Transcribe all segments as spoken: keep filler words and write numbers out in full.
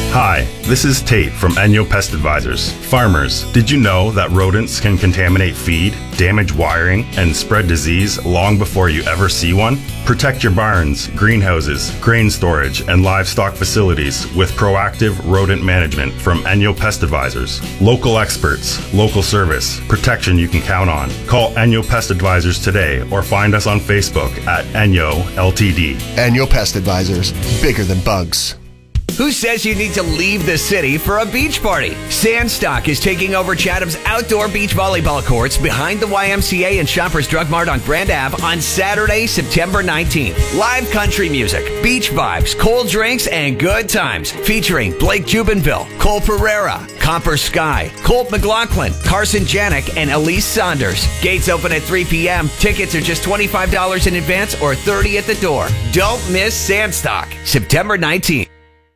Hi, this is Tate from Enyo Pest Advisors. Farmers, did you know that rodents can contaminate feed, damage wiring, and spread disease long before you ever see one? Protect your barns, greenhouses, grain storage, and livestock facilities with proactive rodent management from Enyo Pest Advisors. Local experts, local service, protection you can count on. Call Enyo Pest Advisors today or find us on Facebook at Enyo L T D. Enyo Pest Advisors, bigger than bugs. Who says you need to leave the city for a beach party? Sandstock is taking over Chatham's outdoor beach volleyball courts behind the Y M C A and Shoppers Drug Mart on Grand Ave on Saturday, September nineteenth. Live country music, beach vibes, cold drinks, and good times. Featuring Blake Jubinville, Cole Pereira, Copper Sky, Colt McLaughlin, Carson Janik, and Elise Saunders. Gates open at three p.m. Tickets are just twenty-five dollars in advance or thirty dollars at the door. Don't miss Sandstock, September nineteenth.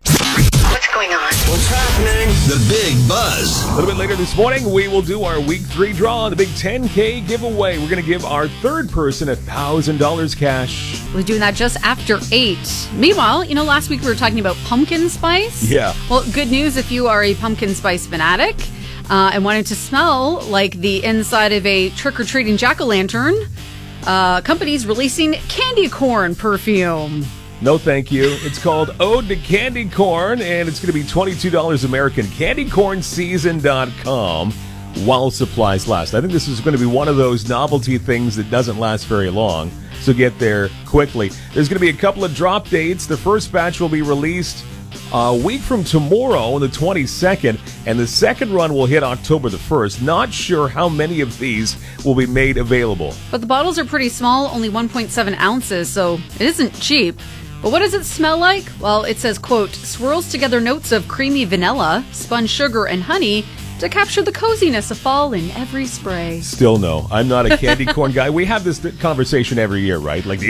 What's going on? What's happening? The Big Buzz. A little bit later this morning, we will do our Week three draw, the big ten K giveaway. We're going to give our third person one thousand dollars cash. We're doing that just after eight. Meanwhile, you know, last week we were talking about pumpkin spice. Yeah. Well, good news if you are a pumpkin spice fanatic uh, and wanted to smell like the inside of a trick-or-treating jack-o'-lantern, uh, company's releasing candy corn perfume. No, thank you. It's called Ode to Candy Corn, and it's going to be twenty-two dollars American. candy corn season dot com while supplies last. I think this is going to be one of those novelty things that doesn't last very long, so get there quickly. There's going to be a couple of drop dates. The first batch will be released a week from tomorrow on the twenty-second, and the second run will hit October the first. Not sure how many of these will be made available. But the bottles are pretty small, only one point seven ounces, so it isn't cheap. But what does it smell like? Well, it says, quote, swirls together notes of creamy vanilla, spun sugar, and honey to capture the coziness of fall in every spray. Still no. I'm not a candy corn guy. We have this conversation every year, right? Like,